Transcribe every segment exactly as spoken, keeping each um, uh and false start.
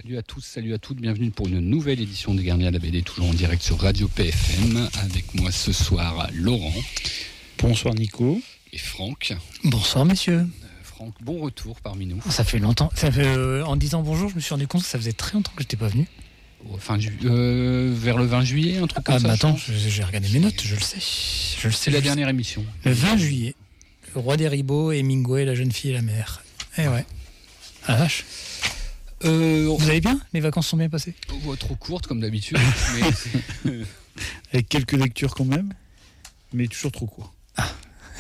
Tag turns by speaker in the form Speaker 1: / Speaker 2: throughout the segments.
Speaker 1: Salut à tous, salut à toutes, bienvenue pour une nouvelle édition des Gardiens de la B D, toujours en direct sur Radio P F M. Avec moi ce soir, Laurent.
Speaker 2: Bonsoir Nico.
Speaker 1: Et Franck.
Speaker 3: Bonsoir messieurs.
Speaker 1: Euh, Franck, bon retour parmi nous.
Speaker 3: Ça fait longtemps, ça fait, euh, en disant bonjour, je me suis rendu compte que ça faisait très longtemps que je n'étais pas venu.
Speaker 1: Enfin, euh, vers le vingt juillet, un truc comme
Speaker 3: ah,
Speaker 1: ça.
Speaker 3: Ah bah attends, je, j'ai regardé mes notes, je le sais. Je le sais
Speaker 1: C'est la dernière émission.
Speaker 3: Le vingt juillet, le roi des ribots, Hemingway, la jeune fille et la mère. Eh ouais. Ah vache. Euh, Vous allez bien ? Les vacances sont bien passées ?
Speaker 1: oh, Trop courtes comme d'habitude. mais
Speaker 2: Avec quelques lectures quand même, mais toujours trop court.
Speaker 3: Ah.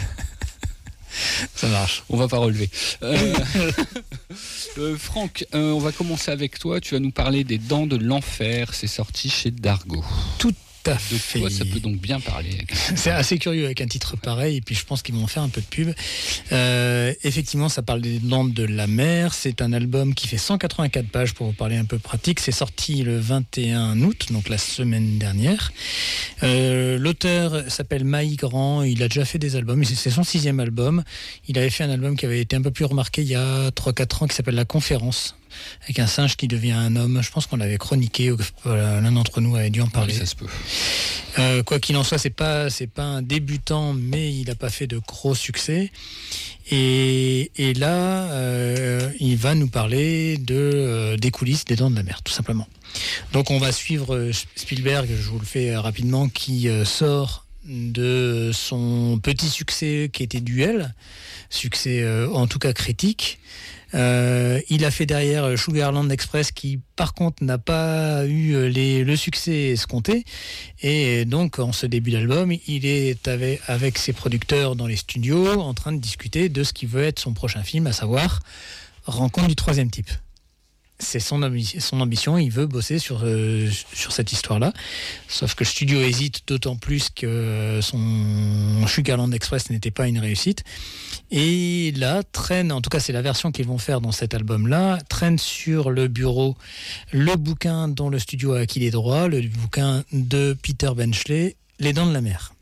Speaker 3: Ça marche.
Speaker 1: On va pas relever. Euh, euh, Franck, euh, on va commencer avec toi. Tu vas nous parler des Dents de l'Enfer. C'est sorti chez Dargaud.
Speaker 3: Tout à
Speaker 1: De
Speaker 3: fait.
Speaker 1: quoi ça peut donc bien parler.
Speaker 3: C'est assez curieux avec un titre pareil, et puis je pense qu'ils vont faire un peu de pub. Euh, effectivement, ça parle des Dents de la mer. C'est un album qui fait cent quatre-vingt-quatre pages pour vous parler un peu pratique. C'est sorti le vingt et un août, donc la semaine dernière. Euh, l'auteur s'appelle Maï Grand. Il a déjà fait des albums. C'est son sixième album. Il avait fait un album qui avait été un peu plus remarqué il y a trois quatre ans, qui s'appelle La Conférence, avec un singe qui devient un homme. Je pense qu'on l'avait chroniqué, voilà, l'un d'entre nous avait dû en parler.
Speaker 1: Oui, ça se peut.
Speaker 3: Euh, quoi qu'il en soit, c'est pas c'est pas un débutant, mais il n'a pas fait de gros succès. Et, et là, euh, il va nous parler de euh, des coulisses des Dents de la Mer, tout simplement. Donc, on va suivre Spielberg, je vous le fais rapidement, qui euh, sort de son petit succès qui était Duel, succès euh, en tout cas critique. Euh, il a fait derrière Sugarland Express qui par contre n'a pas eu les, le succès escompté, et donc en ce début d'album il est avec, avec ses producteurs dans les studios en train de discuter de ce qui veut être son prochain film, à savoir Rencontre du troisième type. C'est son, ambi- son ambition, il veut bosser sur, euh, sur cette histoire-là. Sauf que le studio hésite d'autant plus que son Sugarland Express n'était pas une réussite. Et là, traîne, en tout cas c'est la version qu'ils vont faire dans cet album-là, traîne sur le bureau le bouquin dont le studio a acquis les droits, le bouquin de Peter Benchley, Les Dents de la Mer.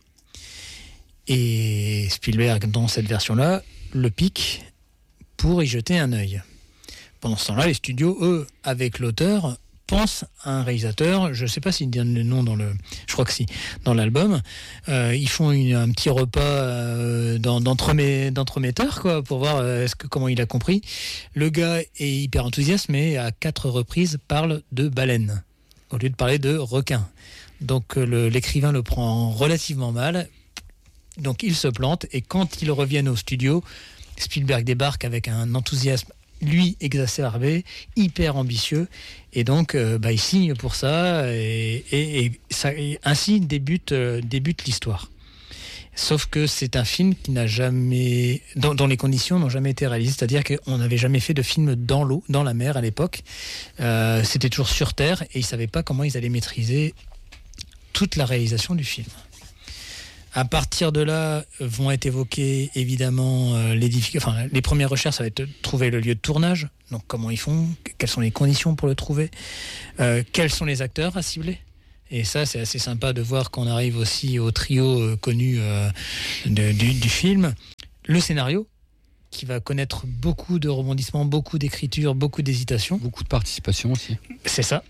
Speaker 3: Et Spielberg, dans cette version-là, le pique pour y jeter un œil. Pendant ce temps-là, les studios, eux, avec l'auteur, pensent à un réalisateur. Je ne sais pas s'ils donnent le nom dans le... Je crois que si, dans l'album. Euh, ils font une, un petit repas euh, dans, d'entremets, d'entremetteurs, quoi, pour voir euh, est-ce que, comment il a compris. Le gars est hyper enthousiaste, mais à quatre reprises parle de baleine, au lieu de parler de requin. Donc le, l'écrivain le prend relativement mal. Donc il se plante, et quand ils reviennent au studio, Spielberg débarque avec un enthousiasme lui exacerbé, hyper ambitieux, et donc euh, bah, il signe pour ça, et, et, et, ça, et ainsi débute, euh, débute l'histoire. Sauf que c'est un film qui n'a jamais, dont, dont les conditions n'ont jamais été réalisées, c'est-à-dire qu'on n'avait jamais fait de film dans l'eau, dans la mer à l'époque. Euh, c'était toujours sur terre, et ils ne savaient pas comment ils allaient maîtriser toute la réalisation du film. À partir de là, vont être évoquées évidemment euh, les difficultés. Enfin, les premières recherches, ça va être de trouver le lieu de tournage. Donc, comment ils font, quelles sont les conditions pour le trouver, euh, quels sont les acteurs à cibler. Et ça, c'est assez sympa de voir qu'on arrive aussi au trio euh, connu euh, de, du, du film. Le scénario, qui va connaître beaucoup de rebondissements, beaucoup d'écriture, beaucoup d'hésitation.
Speaker 1: Beaucoup de participation aussi.
Speaker 3: C'est ça.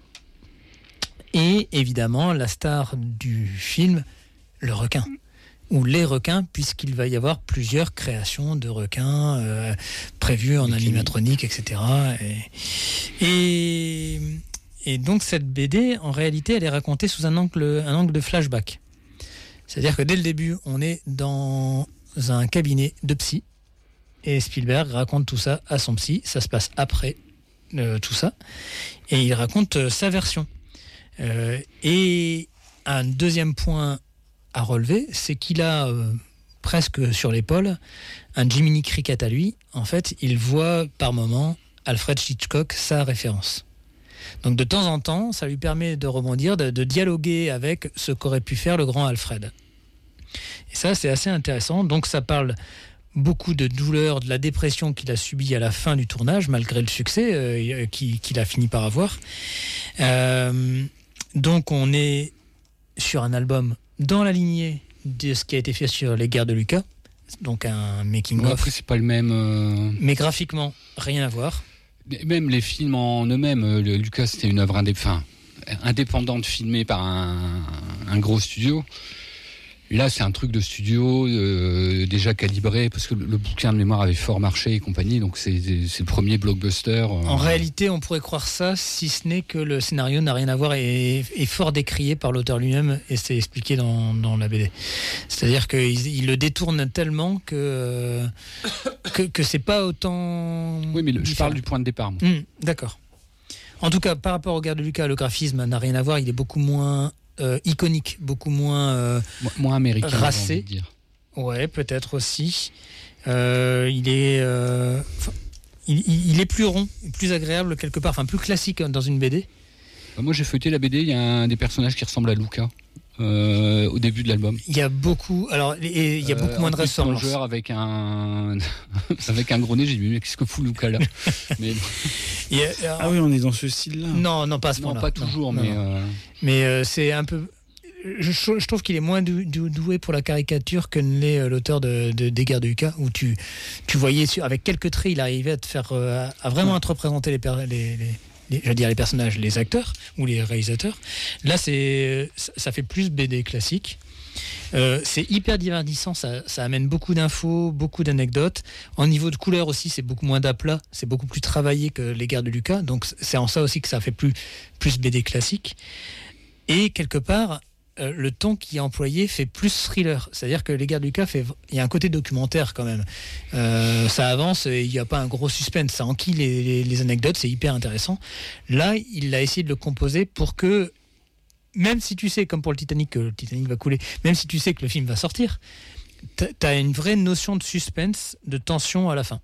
Speaker 3: Et évidemment, la star du film, le requin. Ou les requins, puisqu'il va y avoir plusieurs créations de requins euh, prévues en animatronique, et cetera. Et, et, et donc cette B D, en réalité, elle est racontée sous un angle, un angle de flashback. C'est-à-dire que dès le début, on est dans un cabinet de psy, et Spielberg raconte tout ça à son psy. Ça se passe après euh, tout ça, et il raconte euh, sa version. Euh, et un deuxième point à relever, c'est qu'il a euh, presque sur l'épaule un Jiminy Cricket à lui. En fait, il voit par moment Alfred Hitchcock, sa référence. Donc de temps en temps, ça lui permet de rebondir, de, de dialoguer avec ce qu'aurait pu faire le grand Alfred. Et ça, c'est assez intéressant. Donc ça parle beaucoup de douleur, de la dépression qu'il a subie à la fin du tournage, malgré le succès euh, qu'il, qu'il a fini par avoir. Euh, donc on est sur un album dans la lignée de ce qui a été fait sur les guerres de Lucas, donc un making-of.
Speaker 1: Ouais, après, c'est pas le même. Euh...
Speaker 3: Mais graphiquement, rien à voir.
Speaker 1: Même les films en eux-mêmes, euh, le- Lucas, c'était une œuvre indép- enfin, indépendante filmée par un, un gros studio. Là, c'est un truc de studio euh, déjà calibré, parce que le, le bouquin de mémoire avait fort marché et compagnie, donc c'est, c'est le premier blockbuster. euh,
Speaker 3: En réalité, on pourrait croire ça, si ce n'est que le scénario n'a rien à voir et est fort décrié par l'auteur lui-même, et c'est expliqué dans, dans la B D. C'est-à-dire qu'il il le détourne tellement que, euh, que, que c'est pas autant...
Speaker 1: Oui, mais le- je
Speaker 3: différent.
Speaker 1: parle du point de départ, moi.
Speaker 3: Hum, d'accord. En tout cas, par rapport au Guerre de Lucas, le graphisme n'a rien à voir, il est beaucoup moins euh, iconique, beaucoup moins... euh,
Speaker 1: Mo- Moins américain, j'ai
Speaker 3: Racé.
Speaker 1: envie de dire.
Speaker 3: Ouais, peut-être aussi. Euh, il est, euh, enfin, il, il- il est plus rond, plus agréable quelque part, enfin plus classique dans une B D.
Speaker 1: Bah, moi, j'ai feuilleté la B D, il y a un des personnages qui ressemble à Luca euh, au début de l'album.
Speaker 3: Il y a beaucoup, alors et il y a beaucoup
Speaker 1: Euh,
Speaker 3: moins de
Speaker 1: en plus,
Speaker 3: ressemblances.
Speaker 1: plongeur avec un avec un gros nez, j'ai dit mais qu'est-ce que fout Luca là? Mais
Speaker 3: Il y a-
Speaker 2: Ah oui, on est dans ce style-là.
Speaker 3: non, non, pas à ce
Speaker 1: non,
Speaker 3: point-là.
Speaker 1: pas toujours,
Speaker 3: Non,
Speaker 1: mais
Speaker 3: non.
Speaker 1: euh,
Speaker 3: Mais euh, c'est un peu. Je, je trouve qu'il est moins dou- dou- doué pour la caricature que ne l'est euh, l'auteur de, de des Guerres de Lucas, où tu, tu voyais sur, avec quelques traits, il arrivait à te faire, euh, à vraiment à te représenter les, per- les, les, les- je veux dire les personnages, les acteurs ou les réalisateurs. Là, c'est ça ça fait plus B D classique. Euh, c'est hyper divertissant, ça, ça amène beaucoup d'infos, beaucoup d'anecdotes. En niveau de couleur aussi, c'est beaucoup moins d'aplat, c'est beaucoup plus travaillé que les Guerres de Lucas. Donc c'est en ça aussi que ça fait plus, plus B D classique. Et quelque part, euh, le ton qui est employé fait plus thriller. C'est-à-dire que les Guerres de Lucas, fait, il y a un côté documentaire quand même. Euh, ça avance, et il n'y a pas un gros suspense, ça enquille les, les, les anecdotes, c'est hyper intéressant. Là, il a essayé de le composer pour que, même si tu sais, comme pour le Titanic, que le Titanic va couler, même si tu sais que le film va sortir, tu as une vraie notion de suspense, de tension à la fin.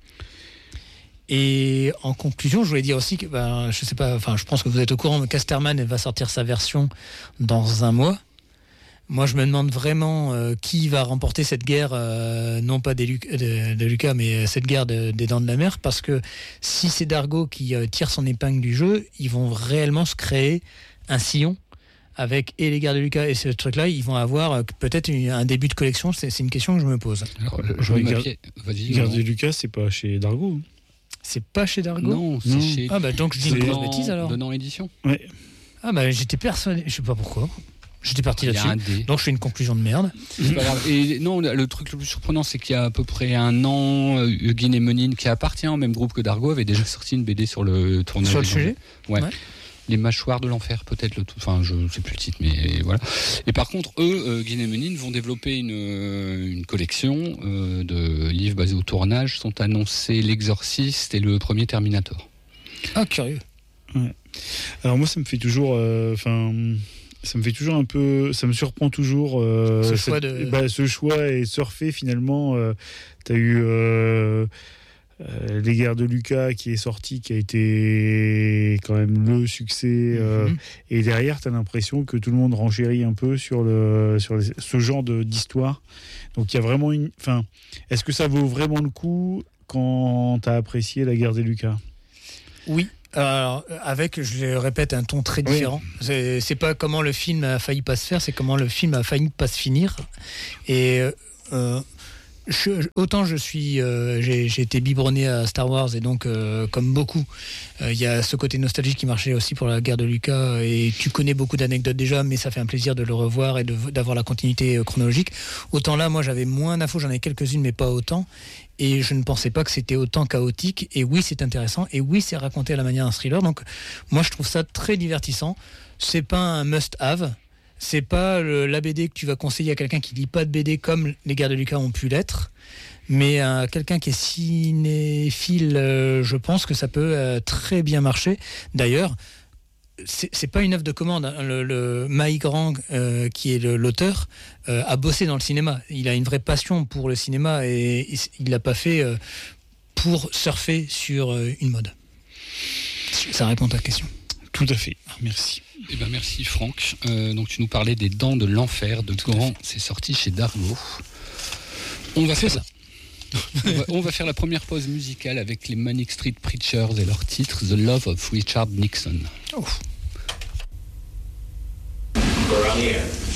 Speaker 3: Et en conclusion, je voulais dire aussi que, ben, je sais pas, enfin, je pense que vous êtes au courant, mais Casterman va sortir sa version dans un mois. Moi, je me demande vraiment euh, qui va remporter cette guerre, euh, non pas des Lu- de, de Lucas, mais cette guerre de- des Dents de la Mer, parce que si c'est Dargo qui euh, tire son épingle du jeu, ils vont réellement se créer un sillon avec et les Guerres de Lucas et ce truc-là, ils vont avoir euh, peut-être une- un début de collection. C'est, c'est une question que je me pose.
Speaker 1: alors,
Speaker 2: Je
Speaker 1: je
Speaker 2: regarde-
Speaker 1: m'appelais- Vas-y.
Speaker 2: Garde
Speaker 1: non.
Speaker 2: de Lucas, c'est pas chez Dargo.
Speaker 3: C'est pas chez Dargo.
Speaker 1: Non, c'est
Speaker 2: Non.
Speaker 1: chez
Speaker 3: Ah bah donc je dis une
Speaker 2: C'est-
Speaker 3: grosse bêtise alors.
Speaker 1: Donnant édition.
Speaker 2: Ouais.
Speaker 3: Ah bah j'étais persuadé, je sais pas pourquoi. J'étais parti
Speaker 1: Il y a un
Speaker 3: là-dessus.
Speaker 1: dé.
Speaker 3: Donc je fais une conclusion de merde.
Speaker 1: C'est pas grave. Et non, le truc le plus surprenant, c'est qu'il y a à peu près un an, euh, Hugues Emeline, qui appartient au même groupe que Dargo, avait déjà sorti une B D sur le tournage.
Speaker 3: Sur le
Speaker 1: des
Speaker 3: sujet.
Speaker 1: Ouais.
Speaker 3: Ouais.
Speaker 1: Les mâchoires de l'enfer, peut-être le tout. Enfin, je sais plus le titre, mais voilà. Et par contre, eux, euh, Guy et Menin vont développer une, euh, une collection euh, de livres basés au tournage. Sont annoncés L'Exorciste et le premier Terminator.
Speaker 3: Ah curieux.
Speaker 2: Alors moi, ça me fait toujours, enfin, ça me fait toujours un peu, ça me surprend toujours euh,
Speaker 3: Ce
Speaker 2: cette-
Speaker 3: choix de-
Speaker 2: bah, ce choix et surfer finalement. Euh, T'as eu euh, euh, Les Guerres de Lucas qui est sorti, qui a été quand même le succès. euh,
Speaker 3: Mhm.
Speaker 2: Et derrière, t'as l'impression que tout le monde renchérit un peu sur le sur les- ce genre de d'histoire. Donc il y a vraiment une, enfin, est-ce que ça vaut vraiment le coup quand t'as apprécié La Guerre des Lucas?
Speaker 3: Oui. Alors, avec, je le répète, un ton très
Speaker 2: Oui.
Speaker 3: différent. C'est, c'est pas comment le film a failli pas se faire, c'est comment le film a failli pas se finir. Et euh, je- autant je suis, euh, j'ai, j'ai été biberonné à Star Wars et donc euh, comme beaucoup, il y a ce côté nostalgique qui marchait aussi pour la guerre de Lucas et tu connais beaucoup d'anecdotes déjà, mais ça fait un plaisir de le revoir et de, d'avoir la continuité euh, chronologique. Autant là, moi j'avais moins d'infos, j'en ai quelques-unes, mais pas autant. Et je ne pensais pas que c'était autant chaotique. Et oui, c'est intéressant. Et oui, c'est raconté à la manière d'un thriller. Donc, moi, je trouve ça très divertissant. C'est pas un must-have. C'est pas le, la B D que tu vas conseiller à quelqu'un qui lit pas de B D comme les Guerres de Lucas ont pu l'être. Mais à quelqu'un qui est cinéphile, euh, je pense que ça peut euh, très bien marcher. D'ailleurs, c'est, c'est pas une œuvre de commande. Hein. Le, le Mai Grand, euh, qui est le, l'auteur, euh, a bossé dans le cinéma. Il a une vraie passion pour le cinéma et il l'a pas fait euh, pour surfer sur euh, une mode. Ça répond à ta question.
Speaker 2: Tout à fait. Merci.
Speaker 1: Eh ben merci Franck. Euh, donc tu nous parlais des Dents de l'enfer de Grand. C'est sorti chez Dargo. On va faire
Speaker 3: ça.
Speaker 1: on, va, on va faire la première pause musicale avec les Manic Street Preachers et leur titre The Love of Richard Nixon.
Speaker 3: Oh.
Speaker 4: We're on the air.